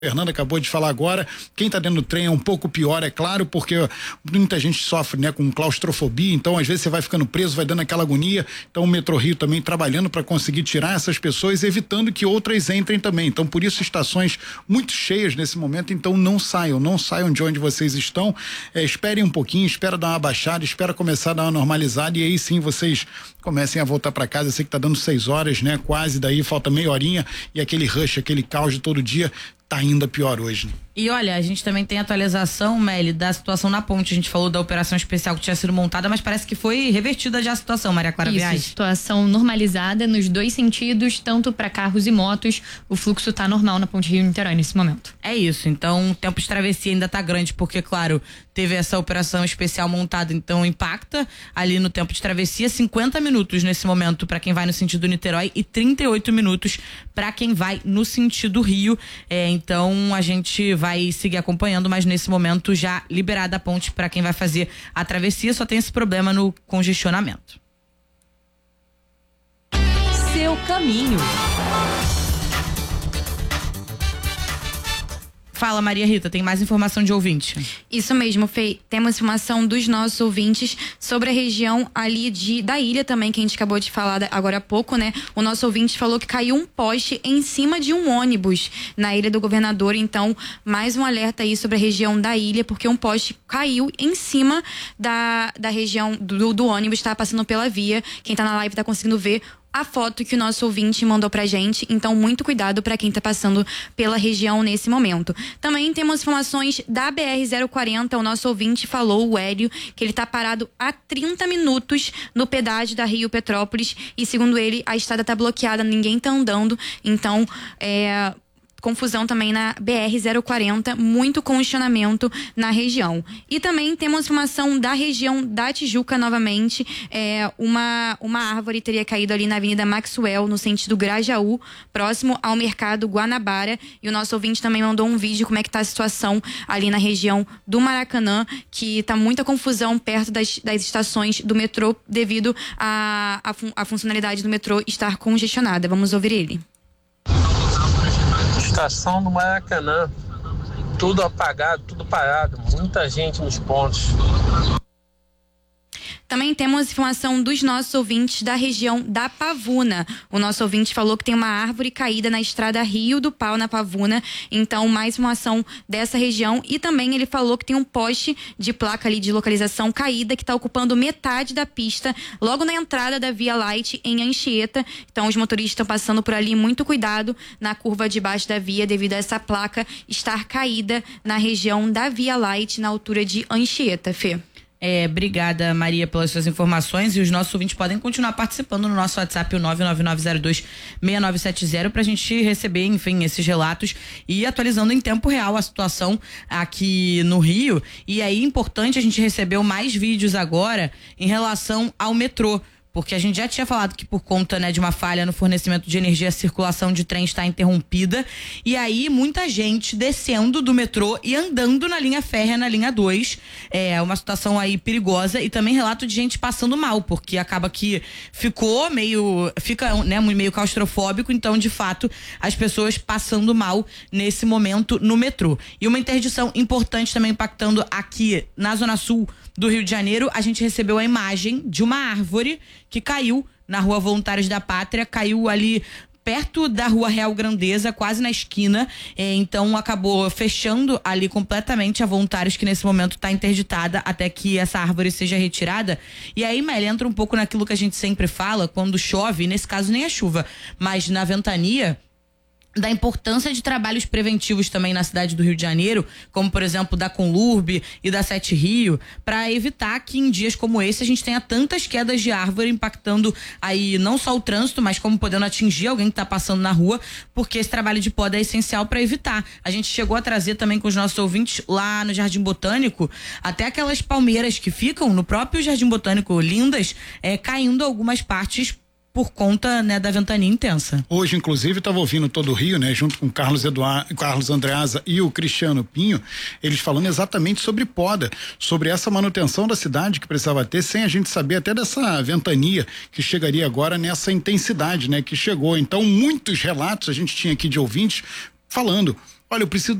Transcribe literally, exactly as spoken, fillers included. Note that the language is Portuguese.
Fernanda acabou de falar agora, quem está dentro do trem é um pouco pior, é claro, porque muita gente sofre, né, com claustrofobia, então às vezes você vai ficando preso, vai dando aquela agonia, então o Metrorio também trabalhando para conseguir tirar essas pessoas, evitando que outras entrem também, então por isso estações muito cheias nesse momento, então não saiam, não saiam de onde vocês estão, é, esperem um pouquinho, espera dar uma baixada, espera começar a dar uma normalizada e aí sim vocês comecem a voltar para casa. Eu sei que tá dando seis horas, né, quase, daí falta meia horinha e aquele rush, aquele caos de todo dia tá ainda pior hoje, né? E olha, a gente também tem atualização, Meli, da situação na ponte. A gente falou da operação especial que tinha sido montada, mas parece que foi revertida já a situação, Maria Clara Viagem. Isso, situação normalizada nos dois sentidos, tanto para carros e motos. O fluxo tá normal na ponte Rio-Niterói nesse momento. É isso, então o tempo de travessia ainda tá grande, porque, claro, teve essa operação especial montada, então impacta ali no tempo de travessia, cinquenta minutos nesse momento para quem vai no sentido Niterói e trinta e oito minutos para quem vai no sentido Rio. É, então a gente vai seguir acompanhando, mas nesse momento já liberada a ponte para quem vai fazer a travessia, só tem esse problema no congestionamento. Seu caminho. Fala, Maria Rita, tem mais informação de ouvinte? Isso mesmo, Fê. Temos informação dos nossos ouvintes sobre a região ali de, da ilha também, que a gente acabou de falar agora há pouco, né? O nosso ouvinte falou que caiu um poste em cima de um ônibus na Ilha do Governador. Então, mais um alerta aí sobre a região da ilha, porque um poste caiu em cima da, da região do, do ônibus, tá passando pela via. Quem tá na live tá conseguindo ver a foto que o nosso ouvinte mandou pra gente, então muito cuidado para quem tá passando pela região nesse momento. Também temos informações da B R zero quarenta, o nosso ouvinte falou, o Hélio, que ele tá parado há trinta minutos no pedágio da Rio Petrópolis e segundo ele, a estrada tá bloqueada, ninguém tá andando, então é... confusão também na B R zero quarenta, muito congestionamento na região. E também temos informação da região da Tijuca novamente, é, uma, uma árvore teria caído ali na Avenida Maxwell, no sentido Grajaú, próximo ao mercado Guanabara, e o nosso ouvinte também mandou um vídeo como é que tá a situação ali na região do Maracanã, que tá muita confusão perto das, das estações do metrô devido à a, a, a funcionalidade do metrô estar congestionada. Vamos ouvir ele. Estação do Maracanã, tudo apagado, tudo parado, muita gente nos pontos. Também temos informação dos nossos ouvintes da região da Pavuna. O nosso ouvinte falou que tem uma árvore caída na estrada Rio do Pau, na Pavuna. Então, mais informação dessa região. E também ele falou que tem um poste de placa ali de localização caída que está ocupando metade da pista, logo na entrada da Via Light em Anchieta. Então, os motoristas estão passando por ali, muito cuidado na curva de baixo da via, devido a essa placa estar caída na região da Via Light, na altura de Anchieta, Fê. É, obrigada, Maria, pelas suas informações, e os nossos ouvintes podem continuar participando no nosso WhatsApp, o nove nove nove zero dois seis nove sete zero, pra gente receber, enfim, esses relatos e atualizando em tempo real a situação aqui no Rio. E aí, importante, a gente recebeu mais vídeos agora em relação ao metrô, porque a gente já tinha falado que por conta, né, de uma falha no fornecimento de energia, a circulação de trem está interrompida, e aí muita gente descendo do metrô e andando na linha férrea, na linha dois, é uma situação aí perigosa, e também relato de gente passando mal, porque acaba que ficou meio, fica, né, meio claustrofóbico, então de fato as pessoas passando mal nesse momento no metrô. E uma interdição importante também impactando aqui na Zona Sul do Rio de Janeiro, a gente recebeu a imagem de uma árvore que caiu na Rua Voluntários da Pátria, caiu ali perto da Rua Real Grandeza, quase na esquina, é, então acabou fechando ali completamente a Voluntários, que nesse momento está interditada até que essa árvore seja retirada. E aí, Mel, entra um pouco naquilo que a gente sempre fala, quando chove, nesse caso nem a chuva, mas na ventania, da importância de trabalhos preventivos também na cidade do Rio de Janeiro, como por exemplo da Conlurb e da Sete Rio, para evitar que em dias como esse a gente tenha tantas quedas de árvore impactando aí não só o trânsito, mas como podendo atingir alguém que está passando na rua, porque esse trabalho de poda é essencial para evitar. A gente chegou a trazer também com os nossos ouvintes lá no Jardim Botânico, até aquelas palmeiras que ficam no próprio Jardim Botânico, lindas, é, caindo algumas partes por conta, né, da ventania intensa. Hoje, inclusive, estava ouvindo todo o Rio, né, junto com o Carlos Eduardo, Carlos Andreasa e o Cristiano Pinho, eles falando exatamente sobre poda, sobre essa manutenção da cidade que precisava ter, sem a gente saber até dessa ventania que chegaria agora nessa intensidade, né, que chegou. Então, muitos relatos a gente tinha aqui de ouvintes falando Olha, eu preciso